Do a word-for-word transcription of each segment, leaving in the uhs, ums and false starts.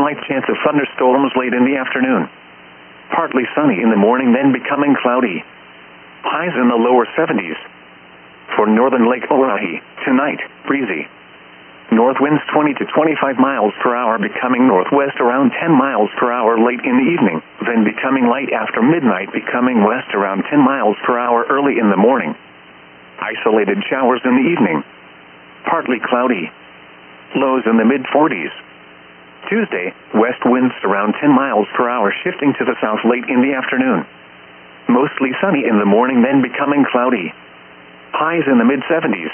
slight chance of thunderstorms late in the afternoon. Partly sunny in the morning, then becoming cloudy. Highs in the lower seventies. For northern Lake Oahe, tonight, breezy. North winds twenty to twenty-five miles per hour, becoming northwest around ten miles per hour late in the evening, then becoming light after midnight, becoming west around ten miles per hour early in the morning. Isolated showers in the evening. Partly cloudy. Lows in the mid forties. Tuesday, west winds around ten miles per hour, shifting to the south late in the afternoon. Mostly sunny in the morning, then becoming cloudy. Highs in the mid seventies.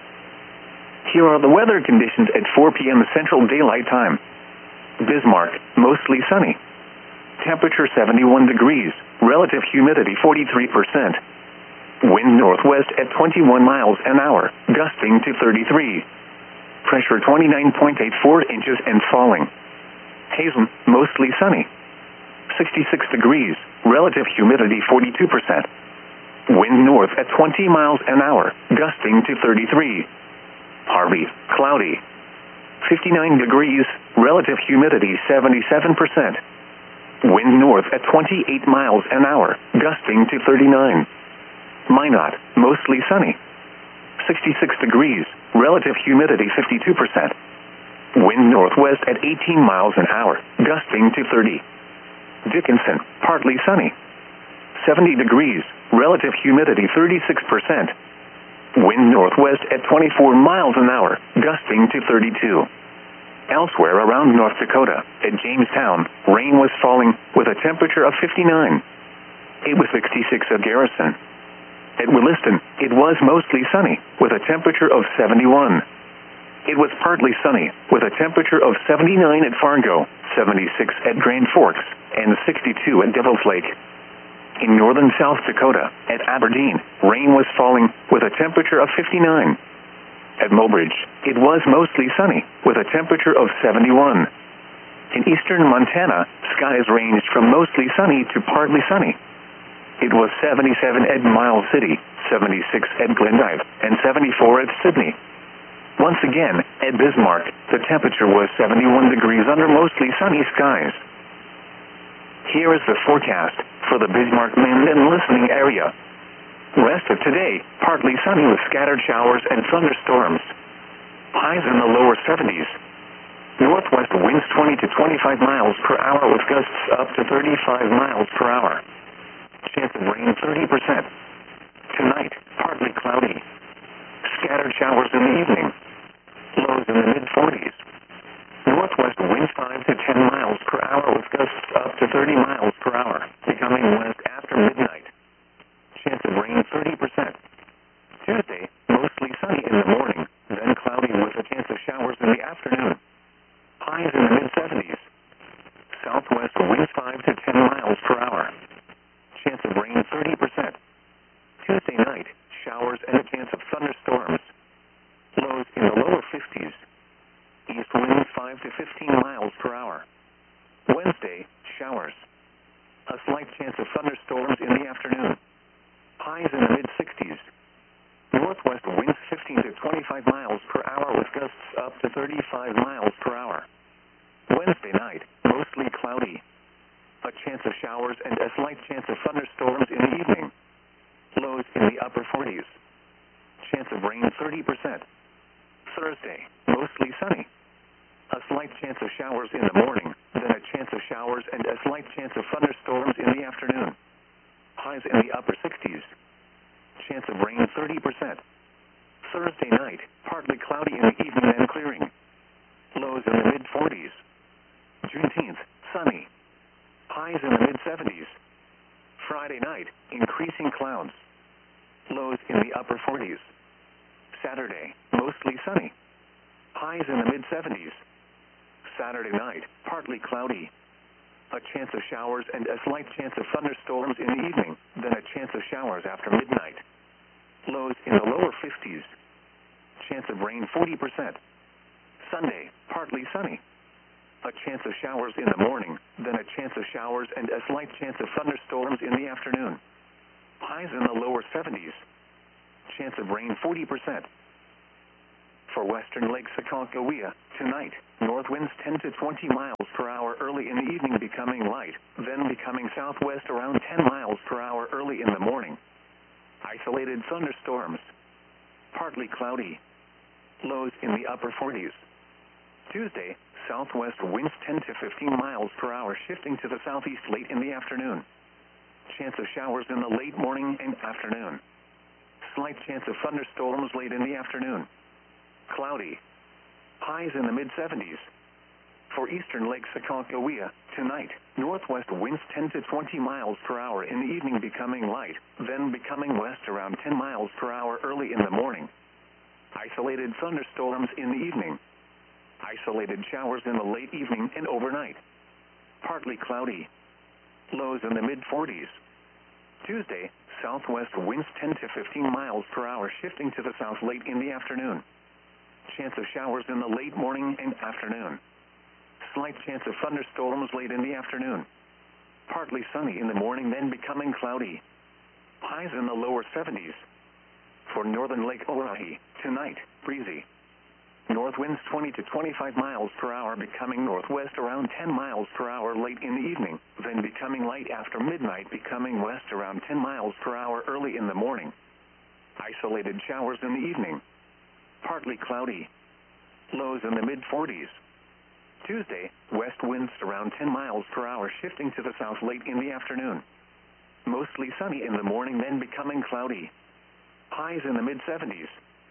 Here are the weather conditions at four p m Central Daylight Time. Bismarck, mostly sunny. Temperature seventy-one degrees, relative humidity forty-three percent. Wind northwest at twenty-one miles an hour, gusting to thirty-three. Pressure twenty-nine point eight four inches and falling. Hazen, mostly sunny. sixty-six degrees, relative humidity forty-two percent. Wind north at twenty miles an hour, gusting to thirty-three. Harvey, cloudy. fifty-nine degrees, relative humidity seventy-seven percent. Wind north at twenty-eight miles an hour, gusting to thirty-nine. Minot, mostly sunny. sixty-six degrees, relative humidity fifty-two percent. Wind northwest at eighteen miles an hour, gusting to thirty. Dickinson, partly sunny. seventy degrees, relative humidity thirty-six percent. Wind northwest at twenty-four miles an hour, gusting to thirty-two. Elsewhere around North Dakota, at Jamestown, rain was falling with a temperature of fifty-nine. It was sixty-six at Garrison. At Williston, it was mostly sunny with a temperature of seventy-one. It was partly sunny with a temperature of seventy-nine at Fargo, seventy-six at Grand Forks, and sixty-two at Devil's Lake. In northern South Dakota, at Aberdeen, rain was falling with a temperature of fifty-nine. At Mobridge, it was mostly sunny with a temperature of seventy-one. In eastern Montana, skies ranged from mostly sunny to partly sunny. It was seventy-seven at Miles City, seventy-six at Glendive, and seventy-four at Sydney. Once again, at Bismarck, the temperature was seventy-one degrees under mostly sunny skies. Here is the forecast for the Bismarck Land and listening area. Rest of today, partly sunny with scattered showers and thunderstorms. Highs in the lower seventies. Northwest winds twenty to twenty-five miles per hour with gusts up to thirty-five miles per hour. Chance of rain thirty percent. Tonight, partly cloudy. Scattered showers in the evening. Lows in the mid forties. Northwest winds five to ten miles per hour with gusts up to thirty miles per hour, becoming west after midnight. Chance of rain thirty percent. Tuesday, mostly sunny in the morning, then cloudy with a chance of showers in the afternoon. Highs in the mid seventies. Southwest winds five to ten miles per hour. Chance of rain thirty percent. Tuesday night, showers and a chance of thunderstorms. Lows in the lower fifties. East winds five to fifteen miles per hour. Wednesday, showers. A slight chance of thunderstorms in the afternoon. Highs in the mid sixties. Northwest winds fifteen to twenty-five miles per hour with gusts up to thirty-five miles per hour. Wednesday night, mostly cloudy. A chance of showers and a slight chance of thunderstorms in the evening. Lows in the upper forties. Chance of rain thirty percent. Thursday, mostly sunny. A slight chance of showers in the morning, then a chance of showers and a slight chance of thunderstorms in the afternoon. Highs in the upper sixties. Chance of rain thirty percent. Thursday night, partly cloudy in the evening and clearing. Lows in the mid forties. Juneteenth, sunny. Highs in the mid seventies. Friday night, increasing clouds. Lows in the upper forties. Saturday, mostly sunny. Highs in the mid seventies. Saturday night, partly cloudy. A chance of showers and a slight chance of thunderstorms in the evening, then a chance of showers after midnight. Lows in the lower fifties. Chance of rain forty percent. Sunday, partly sunny. A chance of showers in the morning, then a chance of showers and a slight chance of thunderstorms in the afternoon. Highs in the lower seventies. Chance of rain forty percent. For western Lake Sakalkawea, Tonight, north winds ten to twenty miles per hour early in the evening, becoming light, then becoming southwest around ten miles per hour early in the morning. Isolated thunderstorms. Partly cloudy. Lows in the upper forties. Tuesday, southwest winds ten to fifteen miles per hour, shifting to the southeast late in the afternoon. Chance of showers in the late morning and afternoon. Slight chance of thunderstorms late in the afternoon. Cloudy. Highs in the mid-seventies. For eastern Lake Sakakawea, tonight, northwest winds ten to twenty miles per hour in the evening, becoming light, then becoming west around ten miles per hour early in the morning. Isolated thunderstorms in the evening. Isolated showers in the late evening and overnight. Partly cloudy. Lows in the mid-forties. Tuesday, southwest winds ten to fifteen miles per hour, shifting to the south late in the afternoon. Chance of showers in the late morning and afternoon. Slight chance of thunderstorms late in the afternoon. Partly sunny in the morning, then becoming cloudy. Highs in the lower seventies. For northern Lake Orohi, tonight, breezy. North winds twenty to twenty-five miles per hour, becoming northwest around ten miles per hour late in the evening, then becoming light after midnight, becoming west around ten miles per hour early in the morning. Isolated showers in the evening. Partly cloudy. Lows in the mid-forties. Tuesday, west winds around ten miles per hour, shifting to the south late in the afternoon. Mostly sunny in the morning, then becoming cloudy. Highs in the mid-seventies.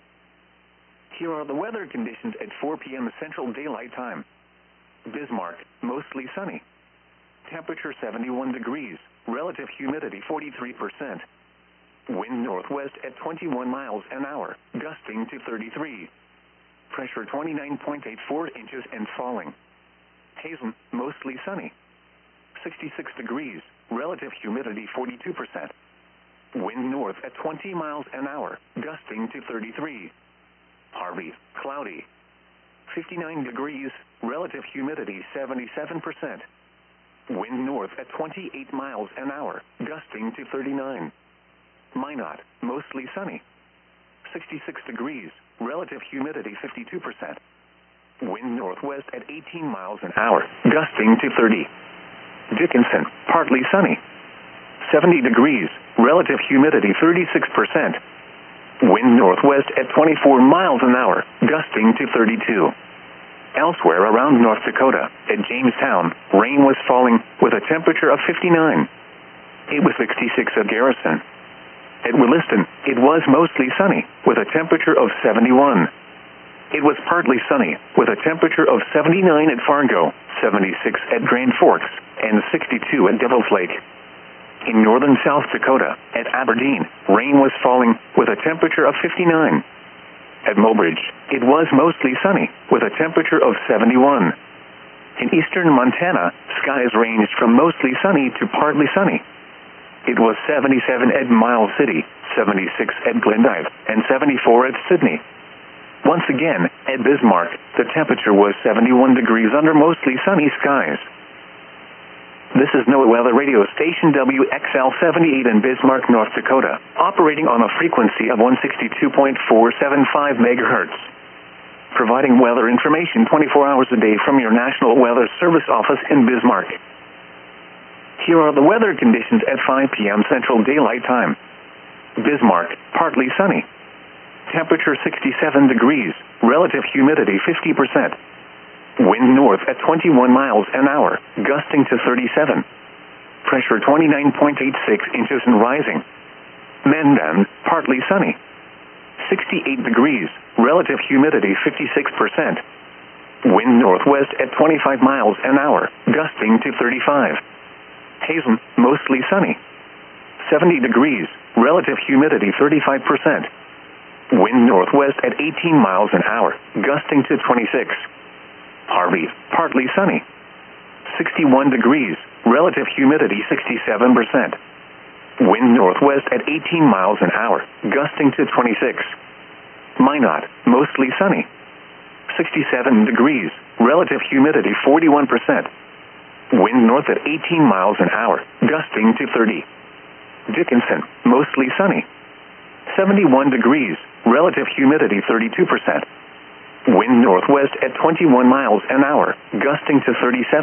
Here are the weather conditions at four p m Central Daylight Time. Bismarck, mostly sunny. Temperature seventy-one degrees, relative humidity forty-three percent. Wind northwest at twenty-one miles an hour, gusting to thirty-three. Pressure twenty-nine point eight four inches and falling. Hazen, mostly sunny. sixty-six degrees, relative humidity forty-two percent. Wind north at twenty miles an hour, gusting to thirty-three. Harvey, cloudy. fifty-nine degrees, relative humidity seventy-seven percent. Wind north at twenty-eight miles an hour, gusting to thirty-nine. Minot, mostly sunny. sixty-six degrees, relative humidity fifty-two percent. Wind northwest at eighteen miles an hour, gusting to thirty. Dickinson, partly sunny. seventy degrees, relative humidity thirty-six percent. Wind northwest at twenty-four miles an hour, gusting to thirty-two. Elsewhere around North Dakota, at Jamestown, rain was falling with a temperature of fifty-nine. It was sixty-six at Garrison. At Williston, it was mostly sunny with a temperature of seventy-one. It was partly sunny with a temperature of seventy-nine at Fargo, seventy-six at Grand Forks, and sixty-two at Devil's Lake. In northern South Dakota, at Aberdeen, rain was falling with a temperature of fifty-nine. At Mobridge, it was mostly sunny with a temperature of seventy-one. In eastern Montana, skies ranged from mostly sunny to partly sunny. It was seventy-seven at Miles City, seventy-six at Glendive, and seventy-four at Sydney. Once again, at Bismarck, the temperature was seventy-one degrees under mostly sunny skies. This is NOAA Weather Radio Station W X L seventy-eight in Bismarck, North Dakota, operating on a frequency of one sixty-two point four seven five megahertz. Providing weather information twenty-four hours a day from your National Weather Service office in Bismarck. Here are the weather conditions at five p m Central Daylight Time. Bismarck, partly sunny. Temperature sixty-seven degrees, relative humidity fifty percent. Wind north at twenty-one miles an hour, gusting to thirty-seven. Pressure twenty-nine point eight six inches and rising. Mandan, partly sunny. sixty-eight degrees, relative humidity fifty-six percent. Wind northwest at twenty-five miles an hour, gusting to thirty-five. Hazen, mostly sunny. seventy degrees, relative humidity thirty-five percent. Wind northwest at eighteen miles an hour, gusting to twenty-six. Harvey, partly sunny. sixty-one degrees, relative humidity sixty-seven percent. Wind northwest at eighteen miles an hour, gusting to twenty-six. Minot, mostly sunny. sixty-seven degrees, relative humidity forty-one percent. Wind north at eighteen miles an hour, gusting to thirty. Dickinson, mostly sunny. seventy-one degrees, relative humidity thirty-two percent. Wind northwest at twenty-one miles an hour, gusting to thirty-seven.